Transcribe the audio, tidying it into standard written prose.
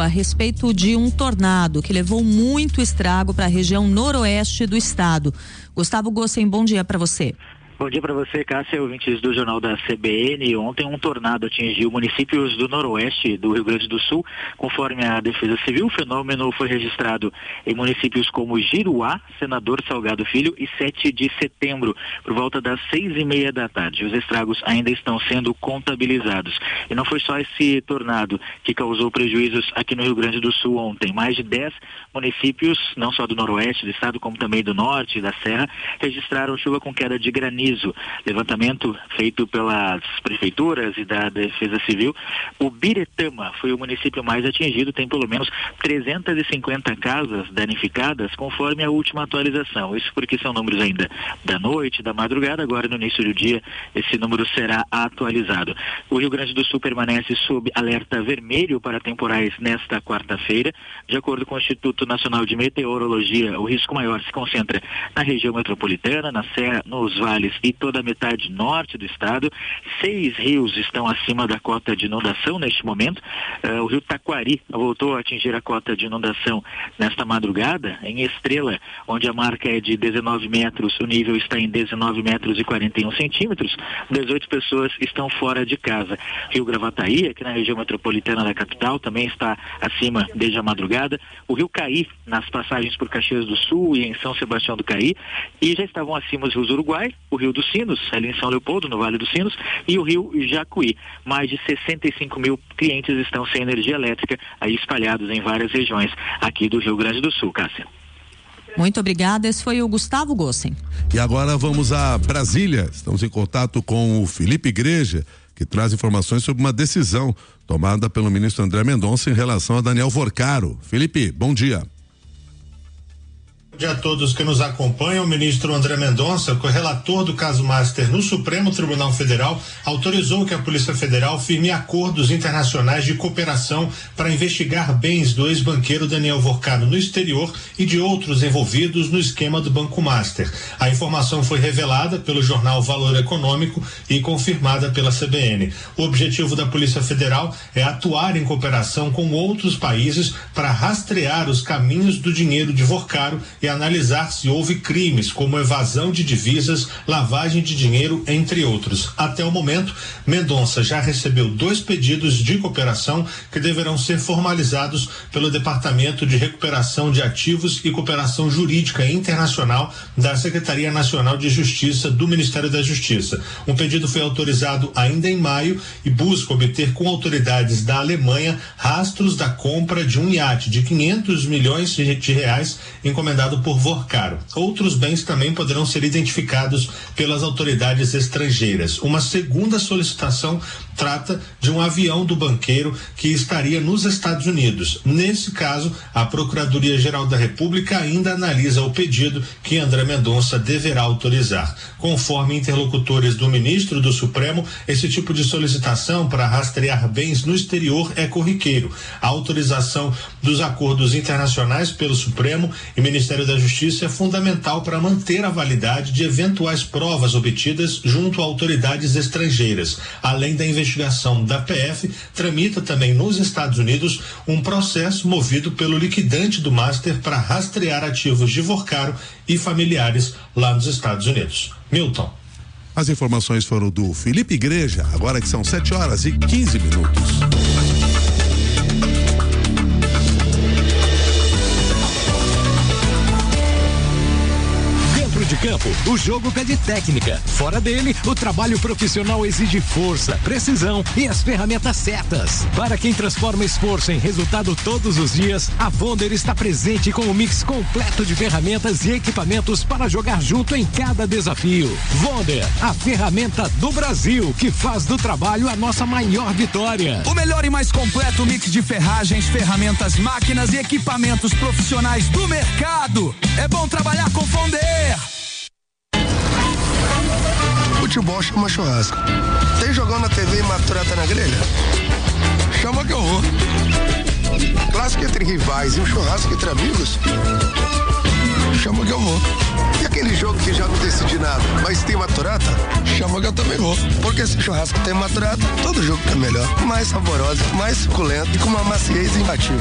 a respeito de um tornado que levou muito estrago para a região noroeste do estado. Gustavo Gossen, bom dia para você. Bom dia para você, Cássia, ouvintes do Jornal da CBN. Ontem um tornado atingiu municípios do noroeste do Rio Grande do Sul. Conforme a Defesa Civil, o fenômeno foi registrado em municípios como Giruá, Senador Salgado Filho e 7 de setembro, por volta das 6:30 da tarde. Os estragos ainda estão sendo contabilizados. E não foi só esse tornado que causou prejuízos aqui no Rio Grande do Sul ontem. Mais de 10 municípios, não só do noroeste do estado, como também do norte e da serra, registraram chuva com queda de granizo. Levantamento feito pelas prefeituras e da Defesa Civil, o Biretama foi o município mais atingido, tem pelo menos 350 casas danificadas, conforme a última atualização. Isso porque são números ainda da noite, da madrugada. Agora no início do dia esse número será atualizado. O Rio Grande do Sul permanece sob alerta vermelho para temporais nesta quarta-feira. De acordo com o Instituto Nacional de Meteorologia, o risco maior se concentra na região metropolitana, na serra, nos vales e toda a metade norte do estado. 6 rios estão acima da cota de inundação neste momento. O rio Taquari voltou a atingir a cota de inundação nesta madrugada. Em Estrela, onde a marca é de 19 metros, o nível está em 19 metros e 41 centímetros. 18 pessoas estão fora de casa. Rio Gravataí, aqui na região metropolitana da capital, também está acima desde a madrugada. O rio Caí, nas passagens por Caxias do Sul e em São Sebastião do Caí, e já estavam acima os rios Uruguai, o rio dos Sinos, ali em São Leopoldo, no Vale dos Sinos, e o rio Jacuí. Mais de 65 mil clientes estão sem energia elétrica, aí espalhados em várias regiões aqui do Rio Grande do Sul, Cássia. Muito obrigada, esse foi o Gustavo Gossen. E agora vamos a Brasília, estamos em contato com o Felipe Igreja, que traz informações sobre uma decisão tomada pelo ministro André Mendonça em relação a Daniel Vorcaro. Felipe, bom dia. Bom dia a todos que nos acompanham. O ministro André Mendonça, correlator do caso Master no Supremo Tribunal Federal, autorizou que a Polícia Federal firme acordos internacionais de cooperação para investigar bens do ex-banqueiro Daniel Vorcaro no exterior e de outros envolvidos no esquema do Banco Master. A informação foi revelada pelo jornal Valor Econômico e confirmada pela CBN. O objetivo da Polícia Federal é atuar em cooperação com outros países para rastrear os caminhos do dinheiro de Vorcaro e analisar se houve crimes como evasão de divisas, lavagem de dinheiro, entre outros. Até o momento, Mendonça já recebeu 2 pedidos de cooperação que deverão ser formalizados pelo Departamento de Recuperação de Ativos e Cooperação Jurídica Internacional da Secretaria Nacional de Justiça do Ministério da Justiça. Um pedido foi autorizado ainda em maio e busca obter com autoridades da Alemanha rastros da compra de um iate de 500 milhões de reais encomendado por Vorcaro. Outros bens também poderão ser identificados pelas autoridades estrangeiras. Uma segunda solicitação trata de um avião do banqueiro que estaria nos Estados Unidos. Nesse caso, a Procuradoria-Geral da República ainda analisa o pedido que André Mendonça deverá autorizar. Conforme interlocutores do ministro do Supremo, esse tipo de solicitação para rastrear bens no exterior é corriqueiro. A autorização dos acordos internacionais pelo Supremo e Ministério da Justiça é fundamental para manter a validade de eventuais provas obtidas junto a autoridades estrangeiras. Além da investigação da PF, tramita também nos Estados Unidos um processo movido pelo liquidante do Master para rastrear ativos de Vorcaro e familiares lá nos Estados Unidos. Milton. As informações foram do Felipe Igreja, agora que são 7h15. De campo, o jogo pede técnica. Fora dele, o trabalho profissional exige força, precisão e as ferramentas certas. Para quem transforma esforço em resultado todos os dias, a Vonder está presente com um mix completo de ferramentas e equipamentos para jogar junto em cada desafio. Vonder, a ferramenta do Brasil que faz do trabalho a nossa maior vitória. O melhor e mais completo mix de ferragens, ferramentas, máquinas e equipamentos profissionais do mercado. É bom trabalhar com Vonder. Futebol chama churrasco. Tem jogão na TV e maturata na grelha? Chama que eu vou. Clássico entre rivais e um churrasco entre amigos? Chama que eu vou. E aquele jogo que já não decidi nada, mas tem maturata? Chama que eu também vou. Porque se churrasco tem maturata, todo jogo é melhor. Mais saborosa, mais suculento e com uma maciez imbatível.